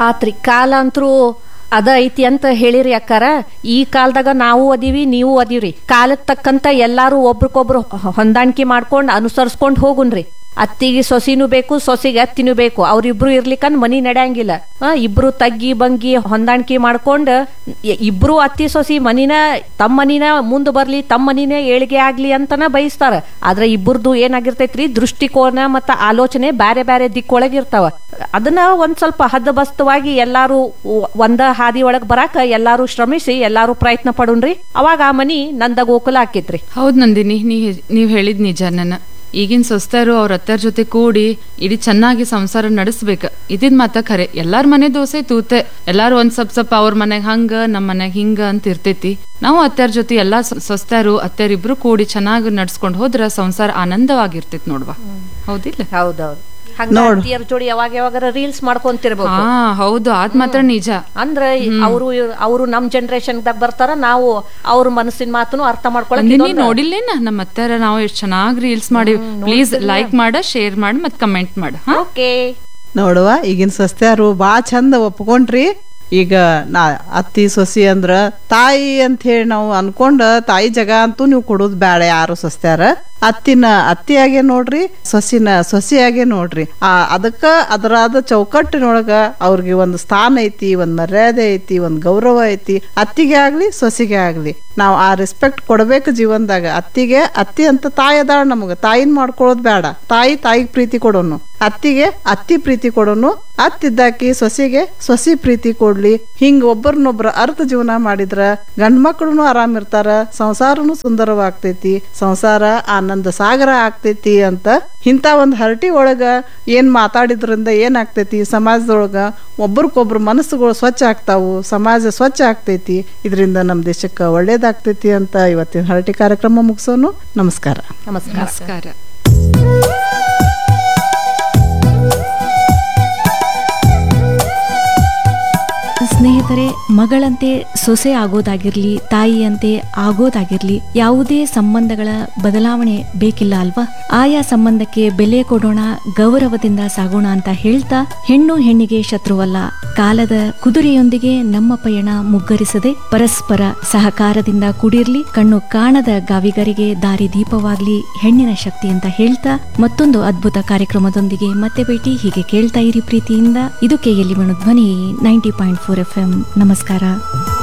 ಆತ್ರಿ ಕಾಲ ಅಂತರೂ ಅದ ಐತಿ ಅಂತ ಹೇಳಿರಿ ಅಕ್ಕಾರ. ಈ ಕಾಲದಾಗ ನಾವು ಅದೀವಿ, ನೀವು ಅದೀವ್ರಿ. ಕಾಲಕ್ಕೆ ತಕ್ಕಂತ ಎಲ್ಲಾರು ಒಬ್ರಿಗೊಬ್ರು ಹೊಂದಾಣಿಕೆ ಮಾಡ್ಕೊಂಡ್ ಅನುಸರಿಸ್ಕೊಂಡ್ ಹೋಗುನ್ರಿ. ಅತ್ತಿಗೆ ಸೊಸಿನೂ ಬೇಕು, ಸೊಸಿಗೆ ಅತ್ತಿನೂ ಬೇಕು. ಅವ್ರಿಬ್ರು ಇರ್ಲಿಕ್ಕಂದ್ ಮನಿ ನಡೆಯಂಗಿಲ್ಲ. ಇಬ್ರು ತಗ್ಗಿ ಬಂಗಿ ಹೊಂದಾಣಿಕೆ ಮಾಡ್ಕೊಂಡ್ ಇಬ್ರು ಅತ್ತಿ ಸೊಸಿ ಮನಿನ ತಮ್ಮ ಮನಿನ ಮುಂದ್ ಬರ್ಲಿ, ತಮ್ಮ ಮನಿನ ಏಳಿಗೆ ಆಗ್ಲಿ ಅಂತನ ಬಯಸ್ತಾರ. ಆದ್ರೆ ಇಬ್ಬರದು ಏನಾಗಿರ್ತೈತ್ರಿ, ದೃಷ್ಟಿಕೋನ ಮತ್ತ ಆಲೋಚನೆ ಬ್ಯಾರೆ ಬ್ಯಾರೆ ದಿಕ್ಕೊಳಗಿರ್ತಾವ. ಅದನ್ನ ಒಂದ್ ಸ್ವಲ್ಪ ಹದ್ದಬಸ್ತವಾಗಿ ಎಲ್ಲಾರು ಒಂದ ಹಾದಿ ಒಳಗ್ ಬರಾಕ ಎಲ್ಲಾರು ಶ್ರಮಿಸಿ ಎಲ್ಲಾರು ಪ್ರಯತ್ನ ಪಡುನ್ರಿ. ಅವಾಗ ಆ ಮನಿ ನಂದ ಗೋಕುಲ ಆಕೇತ್ರಿ. ಹೌದ್ ನಂದಿನಿ, ನೀವ್ ಹೇಳಿದ್ ನಿಜ. ಈಗಿನ ಸೊಸ್ತಾರು ಅವ್ರ ಅತ್ತರ ಜೊತೆ ಕೂಡಿ ಇಡೀ ಚೆನ್ನಾಗಿ ಸಂಸಾರ ನಡೆಸ್ಬೇಕ. ಇದಿದ್ ಮಾತ ಖರೆ. ಎಲ್ಲಾರ ಮನೆ ದೋಸೆ ತೂತೆ, ಎಲ್ಲಾರು ಒಂದ್ ಸ್ವಲ್ಪ ಅವ್ರ ಮನೆಗ್ ಹಂಗ ನಮ್ ಮನೆಗ್ ಹಿಂಗ ಅಂತ ಇರ್ತೈತಿ. ನಾವು ಅತ್ತರ ಜೊತೆ ಎಲ್ಲಾ ಸೊಸ್ತಾರು ಅತ್ತೆರಿಬ್ರು ಕೂಡಿ ಚೆನ್ನಾಗಿ ನಡ್ಸ್ಕೊಂಡ್ ಹೋದ್ರ ಸಂಸಾರ ಆನಂದವಾಗಿರ್ತೈತಿ ನೋಡ್ವಾ. ಹೌದಿಲ್ಲ? ಹೌದೌದು. ಜೋಡಿ ಯಾವಾಗ ಯಾವಾಗ ರೀಲ್ಸ್ ಮಾಡ್ಕೊಂತಿರ್ಬೋದು. ಹೌದು, ಅದ್ ಮಾತ್ರ ನಿಜ. ಅಂದ್ರೆ ಅವರು ನಮ್ ಜನರೇಷನ್ ದಾಗ ಬರ್ತಾರ, ನಾವು ಅವ್ರ ಮನಸ್ಸಿನ ಮಾತನ್ನು ಅರ್ಥ ಮಾಡ್ಕೊಳಕ್. ನೋಡಿಲ್ಲೇನ ನಮ್ಮ ಅತ್ತರ ನಾವು ಎಷ್ಟ್ ಚೆನ್ನಾಗಿ ರೀಲ್ಸ್ ಮಾಡಿ. ಪ್ಲೀಸ್ ಲೈಕ್ ಮಾಡ, ಶೇರ್ ಮಾಡಿ, ಮತ್ ಕಮೆಂಟ್ ಮಾಡ. ಓಕೆ ನೋಡುವ, ಈಗಿನ ಸಸ್ತ್ಯಾರು ಬಾಳ ಚಂದ ಒಪ್ಕೊಂಡ್ರಿ. ಈಗ ಅತ್ತಿ ಸೊಸಿ ಅಂದ್ರ ತಾಯಿ ಅಂತ ಹೇಳಿ ನಾವು ಅನ್ಕೊಂಡ ತಾಯಿ ಜಗ ಅಂತೂ ನೀವು ಕೊಡುದ್ ಬ್ಯಾಡ. ಯಾರು ಸಸ್ತ್ಯಾರ ಅತ್ತಿನ ಅತ್ತಿಯಾಗೆ ನೋಡ್ರಿ, ಸೊಸಿನ ಸೊಸಿಯಾಗೆ ನೋಡ್ರಿ. ಅದಕ್ಕ ಅದರಾದ ಚೌಕಟ್ಟಿನೊಳಗ ಅವ್ರಿಗೆ ಒಂದು ಸ್ಥಾನ ಐತಿ, ಒಂದ್ ಮರ್ಯಾದೆ ಐತಿ, ಒಂದ್ ಗೌರವ ಐತಿ. ಅತ್ತಿಗೆ ಆಗ್ಲಿ ಸೊಸಿಗೆ ಆಗ್ಲಿ ನಾವ್ ಆ ರೆಸ್ಪೆಕ್ಟ್ ಕೊಡ್ಬೇಕು ಜೀವನದಾಗ. ಅತ್ತಿಗೆ ಅತ್ತಿ ಅಂತ ತಾಯಿ ಅದಾಳ, ನಮಗ ತಾಯಿನ್ ಮಾಡ್ಕೊಳ್ಳೋದ್ ಬೇಡ. ತಾಯಿಗೆ ಪ್ರೀತಿ ಕೊಡೋನು, ಅತ್ತಿಗೆ ಅತ್ತಿ ಪ್ರೀತಿ ಕೊಡೋನು. ಅತ್ತಿದ್ದಾಕಿ ಸೊಸಿಗೆ ಸೊಸಿ ಪ್ರೀತಿ ಕೊಡ್ಲಿ. ಹಿಂಗ ಒಬ್ಬರನ್ನೊಬ್ರ ಅರ್ಥ ಜೀವನ ಮಾಡಿದ್ರ ಗಂಡ್ ಮಕ್ಳುನು ಆರಾಮ್ ಇರ್ತಾರ, ಸಂಸಾರನು ಸುಂದರವಾಗ್ತೈತಿ, ಸಂಸಾರ ಆನಂದ ಸಾಗರ ಆಗ್ತೈತಿ ಅಂತ ಇಂಥ ಒಂದ್ ಹರಟಿ ಒಳಗ ಏನ್ ಮಾತಾಡಿದ್ರಿಂದ ಏನಾಗ್ತೈತಿ, ಸಮಾಜದೊಳಗ ಒಬ್ರಿಗೊಬ್ರು ಮನಸ್ಸುಗಳು ಸ್ವಚ್ಛ ಆಗ್ತಾವು, ಸಮಾಜ ಸ್ವಚ್ಛ ಆಗ್ತೈತಿ. ಇದರಿಂದ ನಮ್ ದೇಶಕ್ಕ ಒಳ್ಳೇದಾಗ್ತೈತಿ ಅಂತ ಇವತ್ತಿನ ಹರಟಿ ಕಾರ್ಯಕ್ರಮ ಮುಗಿಸೋನು. ನಮಸ್ಕಾರ. ನಮಸ್ಕಾರ. ಸ್ನೇಹಿತರೆ, ಮಗಳಂತೆ ಸೊಸೆ ಆಗೋದಾಗಿರ್ಲಿ, ತಾಯಿಯಂತೆ ಆಗೋದಾಗಿರ್ಲಿ, ಯಾವುದೇ ಸಂಬಂಧಗಳ ಬದಲಾವಣೆ ಬೇಕಿಲ್ಲ ಅಲ್ವಾ? ಆಯಾ ಸಂಬಂಧಕ್ಕೆ ಬೆಲೆ ಕೊಡೋಣ, ಗೌರವದಿಂದ ಸಾಗೋಣ ಅಂತ ಹೇಳ್ತಾ, ಹೆಣ್ಣು ಹೆಣ್ಣಿಗೆ ಶತ್ರುವಲ್ಲ, ಕಾಲದ ಕುದುರೆಯೊಂದಿಗೆ ನಮ್ಮ ಪಯಣ ಮುಗ್ಗರಿಸದೆ ಪರಸ್ಪರ ಸಹಕಾರದಿಂದ ಕೂಡಿರ್ಲಿ, ಕಣ್ಣು ಕಾಣದ ಗಾವಿಗರಿಗೆ ದಾರಿ ದೀಪವಾಗ್ಲಿ ಹೆಣ್ಣಿನ ಶಕ್ತಿ ಅಂತ ಹೇಳ್ತಾ, ಮತ್ತೊಂದು ಅದ್ಭುತ ಕಾರ್ಯಕ್ರಮದೊಂದಿಗೆ ಮತ್ತೆ ಭೇಟಿ. ಹೀಗೆ ಕೇಳ್ತಾ ಇರಿ ಪ್ರೀತಿಯಿಂದ. ಇದು KLE ಧ್ವನಿ 90.4 FM. ನಮಸ್ಕಾರ.